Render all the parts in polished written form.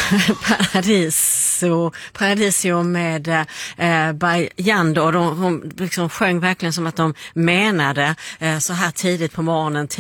Paradiso med Bajando, och de liksom sjöng verkligen som att de menade så här tidigt på morgonen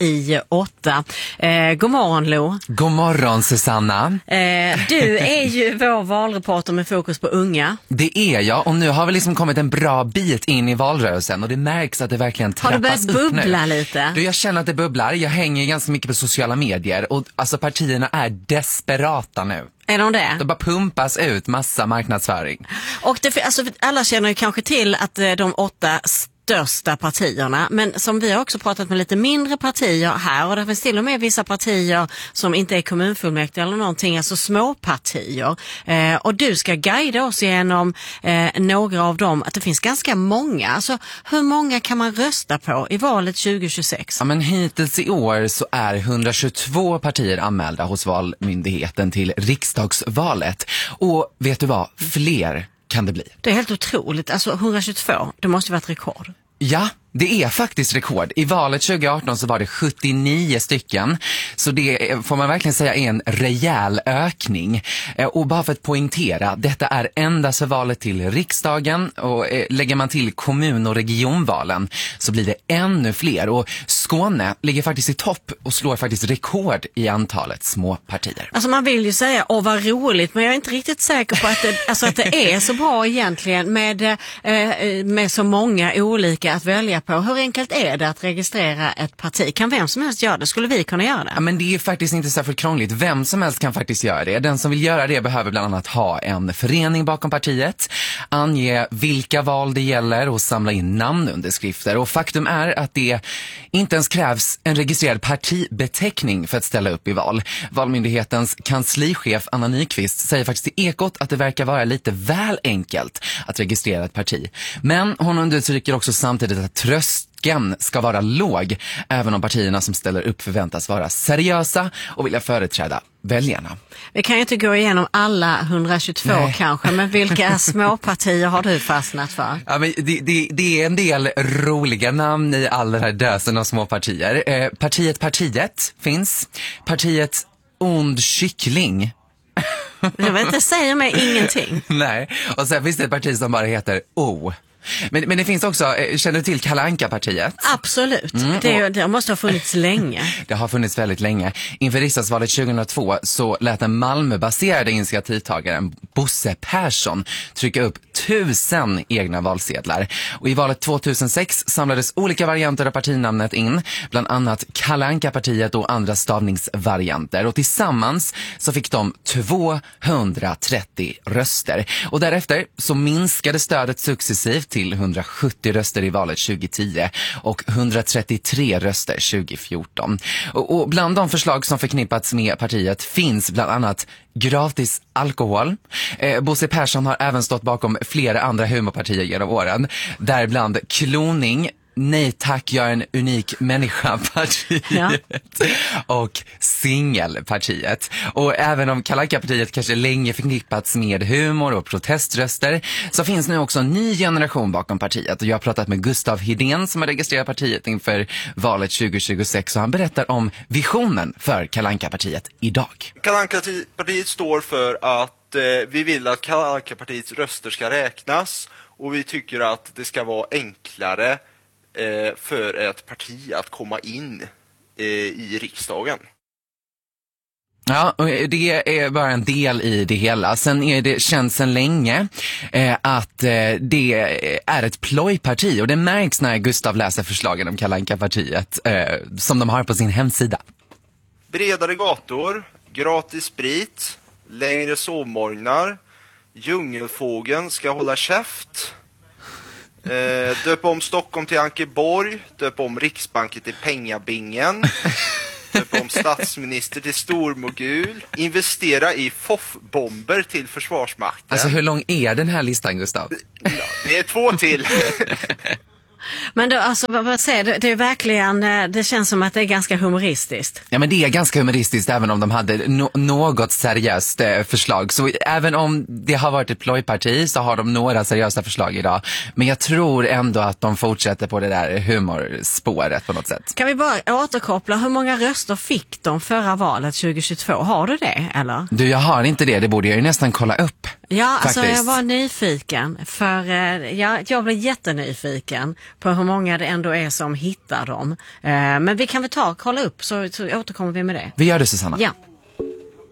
7:50. God morgon Lo. God morgon Susanna. Du är ju vår valreporter med fokus på unga. Det är jag, och nu har vi liksom kommit en bra bit in i valrörelsen och det märks att det verkligen trappas upp nu. Har du börjat bubbla lite? Du, jag känner att det bubblar. Jag hänger ganska mycket på sociala medier och alltså partierna är desperata nu. Är de det? De bara pumpas ut massa marknadsföring. Och alla känner ju kanske till att de 8 största partierna, men som vi har också pratat med lite mindre partier här, och det finns till och med vissa partier som inte är kommunfullmäktige eller någonting, alltså små partier. Och du ska guida oss igenom några av dem, att det finns ganska många. Alltså hur många kan man rösta på i valet 2026? Ja, men hittills i år så är 122 partier anmälda hos Valmyndigheten till riksdagsvalet. Och vet du vad? Fler kan det bli. Det är helt otroligt. Alltså 122, det måste vara ett rekord. Ja, det är faktiskt rekord. I valet 2018 så var det 79 stycken. Så det får man verkligen säga är en rejäl ökning. Och bara för att poängtera, detta är endast för valet till riksdagen. Och lägger man till kommun- och regionvalen så blir det ännu fler. Och Skåne ligger faktiskt i topp och slår faktiskt rekord i antalet små partier. Alltså man vill ju säga, vad roligt, men jag är inte riktigt säker på att att det är så bra egentligen med så många olika att välja på. Hur enkelt är det att registrera ett parti? Kan vem som helst göra det? Skulle vi kunna göra det? Ja, men det är faktiskt inte särskilt krångligt. Vem som helst kan faktiskt göra det. Den som vill göra det behöver bland annat ha en förening bakom partiet, ange vilka val det gäller och samla in namnunderskrifter. Och faktum är att det inte ens krävs en registrerad partibeteckning för att ställa upp i val. Valmyndighetens kanslichef Anna Nyqvist säger faktiskt i Ekot att det verkar vara lite väl enkelt att registrera ett parti. Men hon understryker också samtidigt att tröskeln ska vara låg, även om partierna som ställer upp förväntas vara seriösa och vilja företräda väljarna. Vi kan ju inte gå igenom alla 122 kanske, men vilka små partier har du fastnat för? Ja, men det är en del roliga namn i alla den här dösen av små partier. Partiet finns. Partiet Ond Kyckling. Jag vet inte, säger mig ingenting. Nej, och sen finns det ett parti som bara heter O. Men det finns också, känner du till Kalle Anka-partiet? Absolut, det måste ha funnits länge. Det har funnits väldigt länge. Inför riksdagsvalet 2002 så lät den Malmöbaserade initiativtagaren Bosse Persson trycka upp 1000 egna valsedlar. Och i valet 2006 samlades olika varianter av partinamnet in, bland annat Kalle Anka-partiet och andra stavningsvarianter. Och tillsammans så fick de 230 röster. Och därefter så minskade stödet successivt till 170 röster i valet 2010 och 133 röster 2014. Och bland de förslag som förknippats med partiet finns bland annat gratis alkohol. Bosse Persson har även stått bakom flera andra humorpartier genom åren, däribland kloning, Nej tack, jag är en unik människa-partiet, ja, och singelpartiet. Och även om Kalle Anka-partiet kanske länge förknippats med humor och proteströster, så finns nu också en ny generation bakom partiet. Och jag har pratat med Gustav Hidén som har registrerat partiet inför valet 2026, och han berättar om visionen för Kalle Anka-partiet idag. Kalle Anka-partiet står för att vi vill att Kalle Anka-partiets röster ska räknas, och vi tycker att det ska vara enklare för ett parti att komma in i riksdagen. Ja, det är bara en del i det hela. Sen är det känt sedan länge att det är ett plojparti, och det märks när Gustav läser förslagen om Kalle Anka-partiet som de har på sin hemsida. Bredare gator, gratis sprit, längre sovmorgnar, djungelfågeln ska hålla käft. Döp om Stockholm till Ankeborg, döp om Riksbanken till Pengabingen, döp om statsminister till stormogul, investera i FOF-bomber till Försvarsmakten. Alltså hur lång är den här listan, Gustav? Ja, det är 2 till. Men då, alltså, vad säger du? Det är verkligen, det känns som att det är ganska humoristiskt. Ja, men det är ganska humoristiskt även om de hade något seriöst förslag. Så även om det har varit ett plojparti så har de några seriösa förslag idag. Men jag tror ändå att de fortsätter på det där humorspåret på något sätt. Kan vi bara återkoppla, hur många röster fick de förra valet 2022? Har du det, eller? Du, jag har inte det. Det borde jag ju nästan kolla upp. Ja, alltså faktiskt. jag var nyfiken för jag blev jättenyfiken på hur många det ändå är som hittar dem. Men vi kan väl kolla upp så återkommer vi med det. Vi gör det, Susanna. Ja.